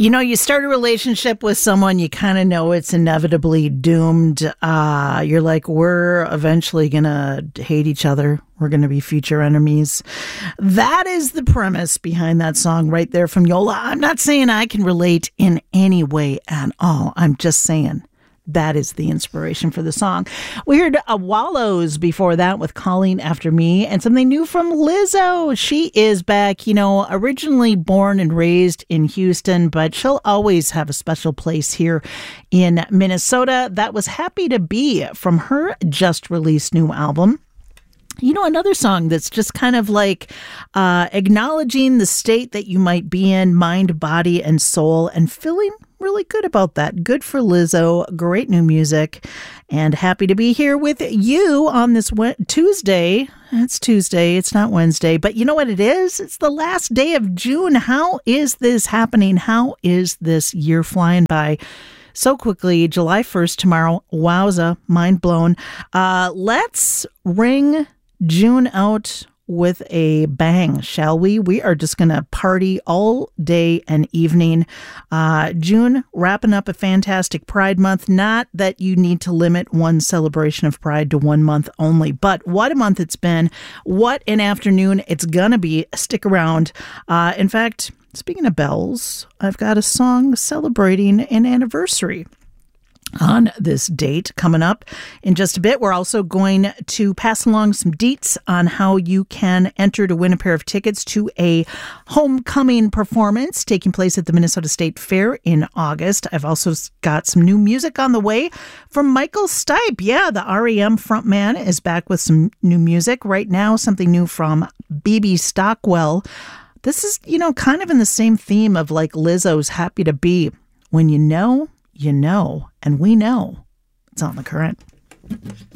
You know, you start a relationship with someone, you kind of know it's inevitably doomed. You're like, we're eventually going to hate each other. We're going to be future enemies. That is the premise behind that song right there from Yola. I'm not saying I can relate in any way at all. I'm just saying that is the inspiration for the song. We heard Wallows before that with Calling After Me, and something new from Lizzo. She is back, you know, originally born and raised in Houston, but she'll always have a special place here in Minnesota. That was Happy to Be from her just released new album. You know, another song that's just kind of like acknowledging the state that you might be in, mind, body, and soul, and feeling really good about that. Good for Lizzo. Great new music. And happy to be here with you on this Tuesday. It's Tuesday. It's not Wednesday. But you know what it is? It's the last day of June. How is this happening? How is this year flying by so quickly? July 1st tomorrow. Wowza. Mind blown. Let's ring June out with a bang, shall we? We are just going to party all day and evening. June, wrapping up a fantastic Pride Month. Not that you need to limit one celebration of Pride to 1 month only, but what a month it's been. What an afternoon it's going to be. Stick around. In fact, speaking of bells, I've got a song celebrating an anniversary on this date coming up in just a bit. We're also going to pass along some deets on how you can enter to win a pair of tickets to a homecoming performance taking place at the Minnesota State Fair in August. I've also got some new music on the way from Michael Stipe. Yeah, the REM frontman is back with some new music. Right now, something new from BB Stockwell. This is, you know, kind of in the same theme of like Lizzo's Happy to Be. When you know, and we know it's on The Current.